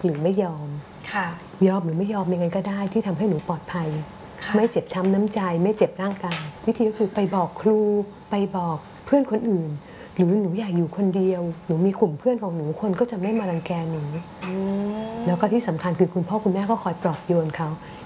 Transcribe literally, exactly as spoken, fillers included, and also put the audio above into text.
หรือไม่ยอมยอมหรือไม่ยอมยังไงก็ได้ที่ทำให้หนูปลอดภัยไม่เจ็บช้ำน้ำใจไม่เจ็บร่างกายวิธีก็คือไปบอกครูไปบอกเพื่อนคนอื่นหรือหนูอยากอยู่คนเดียวหนูมีกลุ่มเพื่อนของหนูคนก็จะไม่มารังแกหนูแล้วก็ที่สำคัญคือคุณพ่อคุณแม่ก็คอยปลอบโยนเขา